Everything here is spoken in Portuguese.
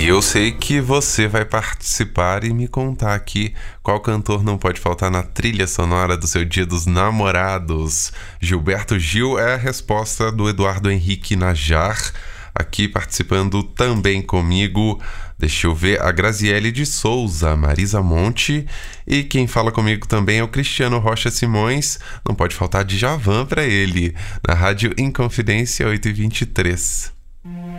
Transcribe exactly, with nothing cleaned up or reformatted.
eu sei que você vai participar e me contar aqui qual cantor não pode faltar na trilha sonora do seu Dia dos Namorados. Gilberto Gil é a resposta do Eduardo Henrique Najar, aqui participando também comigo. Deixa eu ver, a Graziele de Souza, Marisa Monte, e quem fala comigo também é o Cristiano Rocha Simões. Não pode faltar Djavan pra ele, na Rádio Inconfidência oito e vinte e três.